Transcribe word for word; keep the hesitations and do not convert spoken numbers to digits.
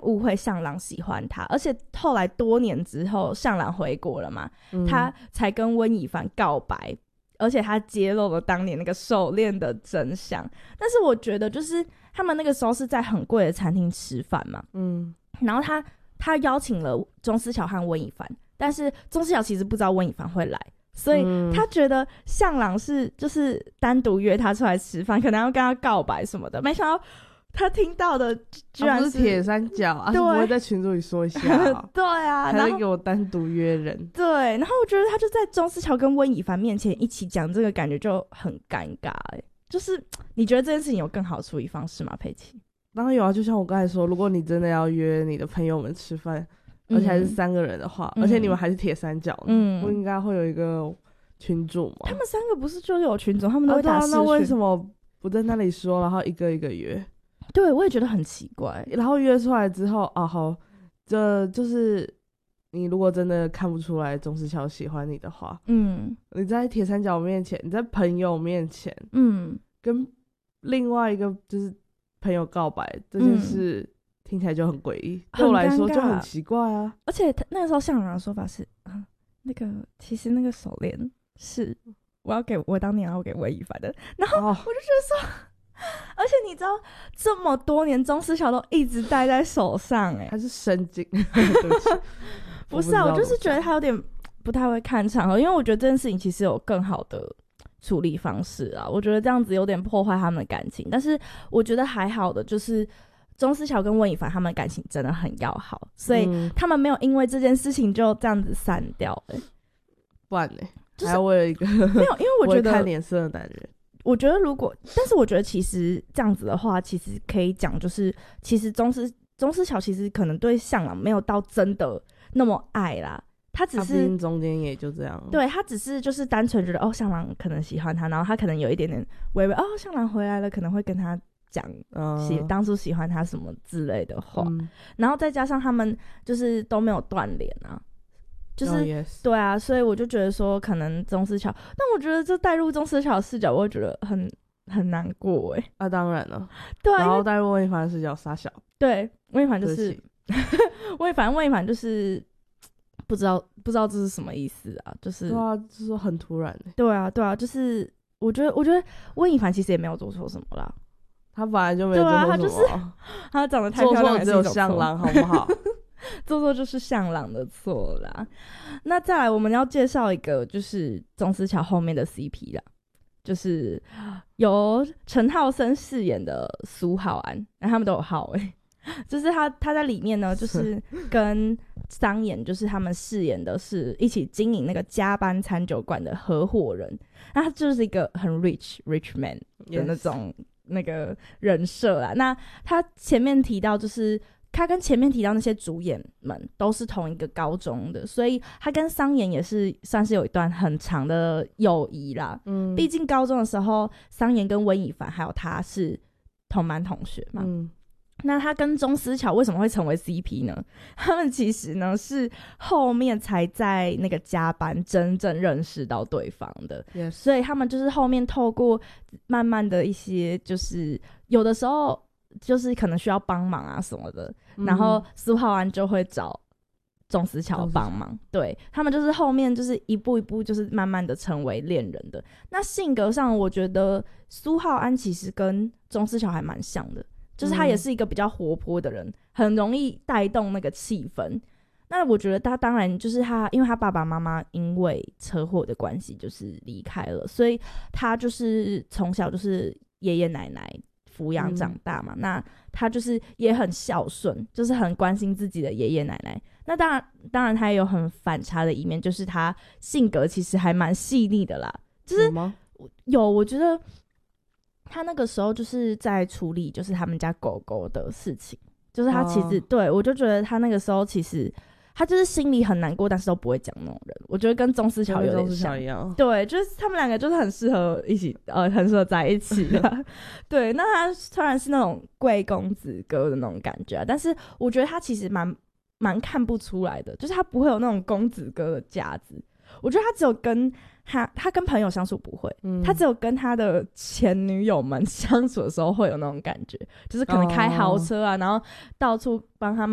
误会向郎喜欢他，而且后来多年之后向郎回国了嘛、嗯、他才跟温以凡告白，而且他揭露了当年那个手链的真相。但是我觉得就是他们那个时候是在很贵的餐厅吃饭嘛，嗯，然后他他邀请了钟思乔和温以凡，但是钟思乔其实不知道温以凡会来，所以他觉得向郎是就是单独约他出来吃饭，可能要跟他告白什么的，没想到他听到的居然是铁三角啊，是不会在群组里说一下、啊、 对啊， 还会给我单独约人。 对，然后我觉得他就在钟思乔跟温以凡面前一起讲这个，感觉就很尴尬、欸、就是你觉得这件事情有更好的处理方式吗？佩奇？ 当然有啊，就像我刚才说，如果你真的要约你的朋友们吃饭、嗯、而且还是三个人的话、嗯、而且你们还是铁三角，嗯，不应该会有一个群组吗？ 他们三个不是就有群组，他们都会打视讯、 啊、那为什么不在那里说，然后一个一个约？ 对，我也觉得很奇怪。 然后约出来之后啊，好，这就是你如果真的看不出来钟思乔喜欢你的话，嗯，你在铁三角面前，你在朋友面前，嗯，跟另外一个就是朋友告白这件事、嗯、听起来就很诡异，对我来说就很奇怪啊。 而且他那个时候向郎的说法是啊，那个其实那个手链是我要给我当年要给温以凡的，然后我就觉得说、哦而且你知道这么多年钟思乔都一直戴在手上，哎， 他是神经对不起不是啊，我就是觉得他有点不太会看场合，因为我觉得这件事情其实有更好的处理方式啊，我觉得这样子有点破坏他们的感情，但是我觉得还好的就是钟思乔跟温以凡他们感情真的很要好，所以他们没有因为这件事情就这样子散掉、欸、 不然呢、欸就是、还要为了一个没有，因为我觉得看脸色的男人， 我觉得如果，但是我觉得其实这样子的话，其实可以讲，就是其实钟思钟思乔其实可能对向郎没有到真的那么爱啦，他只是他中间也就这样， 对，他只是就是单纯觉得哦向郎可能喜欢他，然后他可能有一点点微微哦向郎回来了，可能会跟他讲喜、嗯、当初喜欢他什么之类的话、嗯、然后再加上他们就是都没有断联啊。就是、oh, yes. 对啊，所以我就觉得说可能钟思乔，但我觉得这带入钟思乔的视角我会觉得很很难过哎、欸。 啊当然了， 对啊， 然后带入温以凡的视角傻小， 对，温以凡就是温以凡温以凡就是不知道不知道这是什么意思啊，就是对啊，就是说很突然、欸、 对啊对啊，就是我觉得我觉得温以凡其实也没有做错什么啦， 他本来就没有做错什么、啊、 他就是他长得太漂亮， 做错只有向郎好不好做错就是向郎的错啦。那再来我们要介绍一个就是钟思乔后面的 C P 啦，就是由陈浩森饰演的苏浩安，他们都有浩哎、欸，就是他他在里面呢，就是跟桑延，就是他们饰演的是一起经营那个加班餐酒馆的合伙人，那他就是一个很 rich rich man 的那种那个人设啦。Yes. 那他前面提到就是他跟前面提到那些主演们都是同一个高中的，所以他跟桑延也是算是有一段很长的友谊啦。嗯，毕竟高中的时候，桑延跟温以凡还有他是同班同学嘛。嗯，那他跟钟思乔为什么会成为 C P 呢？他们其实呢是后面才在那个加班真正认识到对方的。Yes. 所以他们就是后面透过慢慢的一些，就是有的时候。就是可能需要帮忙啊什么的、嗯、然后苏浩安就会找钟思乔帮忙，对，他们就是后面就是一步一步就是慢慢的成为恋人的。那性格上我觉得苏浩安其实跟钟思乔还蛮像的，就是他也是一个比较活泼的人、嗯、很容易带动那个气氛。那我觉得他当然就是他因为他爸爸妈妈因为车祸的关系就是离开了，所以他就是从小就是爷爷奶奶抚养长大嘛、嗯、那他就是也很孝顺，就是很关心自己的爷爷奶奶。那当然当然他也有很反差的一面，就是他性格其实还蛮细腻的啦，就是有吗？ 有，我觉得他那个时候就是在处理就是他们家狗狗的事情，就是他其实、哦、对，我就觉得他那个时候其实他就是心里很难过，但是都不会讲那种人。我觉得跟钟思乔有点像一样， 对，就是他们两个就是很适合一起，呃，很适合在一起的。对，那他虽然是那种贵公子哥的那种感觉、啊，但是我觉得他其实蛮蛮看不出来的，就是他不会有那种公子哥的架子。我觉得他只有跟他他跟朋友相处不会、嗯、他只有跟他的前女友们相处的时候会有那种感觉，就是可能开豪车啊、哦、然后到处帮他们